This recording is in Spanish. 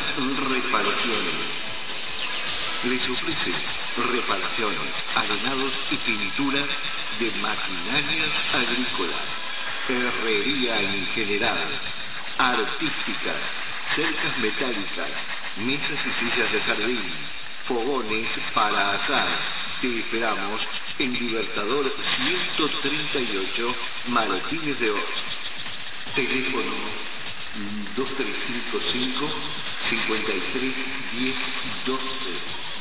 Reparaciones. Les ofrece reparaciones, arenados y pinturas de maquinarias agrícolas, herrería en general, artísticas, cercas metálicas, mesas y sillas de jardín, fogones para asar. Te esperamos en Libertador 138, Martínez de Oz. Teléfono 2355 53 10 12.